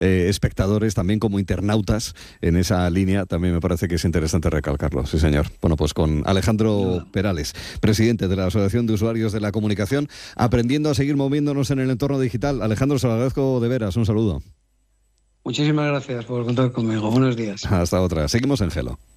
espectadores, también como internautas en esa línea. También me parece que es interesante recalcarlo, sí señor. Bueno, pues con Alejandro Perales, presidente de la Asociación de Usuarios de la Comunicación, aprendiendo a seguir moviéndonos en el entorno digital. Alejandro, se lo agradezco de veras, un saludo. Muchísimas gracias por contar conmigo. Buenos días. Hasta otra. Seguimos en Gelo.